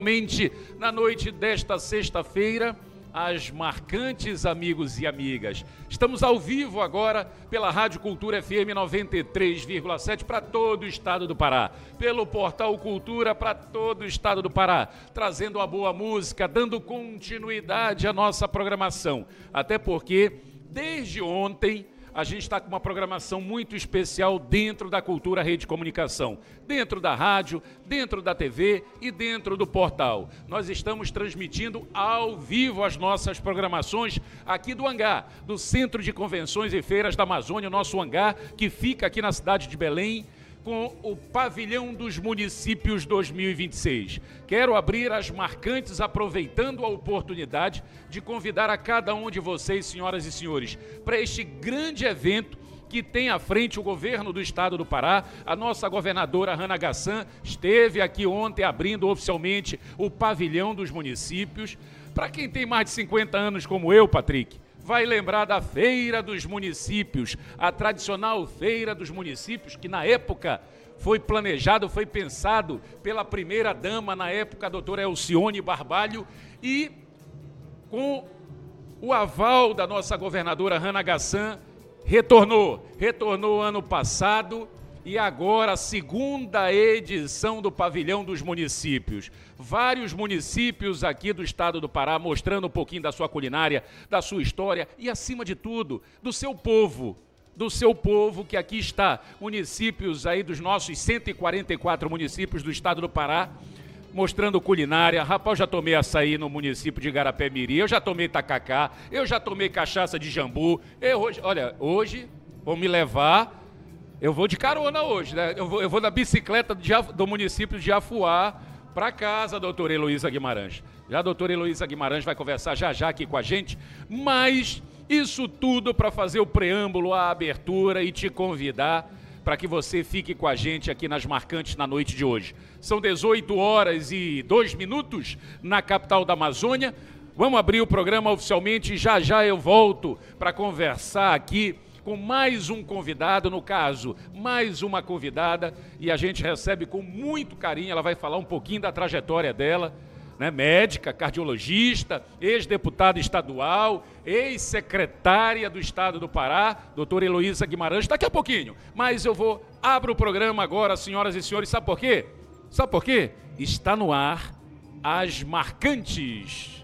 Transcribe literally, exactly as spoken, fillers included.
Mente na noite desta sexta-feira, as marcantes amigos e amigas. Estamos ao vivo agora pela Rádio Cultura F M noventa e três vírgula sete para todo o estado do Pará, pelo Portal Cultura para todo o estado do Pará, trazendo a boa música, dando continuidade à nossa programação. Até porque, desde ontem, a gente está com uma programação muito especial dentro da Cultura Rede de Comunicação, dentro da rádio, dentro da T V e dentro do portal. Nós estamos transmitindo ao vivo as nossas programações aqui do hangar, do Centro de Convenções e Feiras da Amazônia, nosso hangar que fica aqui na cidade de Belém, com o Pavilhão dos Municípios dois mil e vinte e seis. Quero abrir as marcantes aproveitando a oportunidade de convidar a cada um de vocês, senhoras e senhores, para este grande evento que tem à frente o governo do estado do Pará. A nossa governadora Hannah Gassan esteve aqui ontem abrindo oficialmente o Pavilhão dos Municípios. Para quem tem mais de cinquenta anos como eu, Patrick, vai lembrar da Feira dos Municípios, a tradicional Feira dos Municípios, que na época foi planejado, foi pensado pela primeira-dama, na época, a doutora Elcione Barbalho, e com o aval da nossa governadora Hannah Gassan, retornou, retornou ano passado, e agora a segunda edição do Pavilhão dos Municípios. Vários municípios aqui do estado do Pará mostrando um pouquinho da sua culinária, da sua história e, acima de tudo, do seu povo. Do seu povo que aqui está. Municípios aí dos nossos cento e quarenta e quatro municípios do estado do Pará, mostrando culinária. Rapaz, eu já tomei açaí no município de Igarapé-Miri, eu já tomei tacacá, eu já tomei cachaça de jambu. Eu hoje, olha, hoje vou me levar... Eu vou de carona hoje, né? Eu vou, eu vou na bicicleta de, do município de Afuá para casa, doutora Heloísa Guimarães. Já a doutora Heloísa Guimarães vai conversar já já aqui com a gente, mas isso tudo para fazer o preâmbulo, a abertura e te convidar para que você fique com a gente aqui nas marcantes na noite de hoje. São dezoito horas e dois minutos na capital da Amazônia. Vamos abrir o programa oficialmente e já já eu volto para conversar aqui com mais um convidado, no caso, mais uma convidada, e a gente recebe com muito carinho. Ela vai falar um pouquinho da trajetória dela, né? Médica, cardiologista, ex-deputada estadual, ex-secretária do estado do Pará, doutora Heloísa Guimarães, daqui a pouquinho. Mas eu vou, abro o programa agora, senhoras e senhores, sabe por quê? Sabe por quê? Está no ar as marcantes.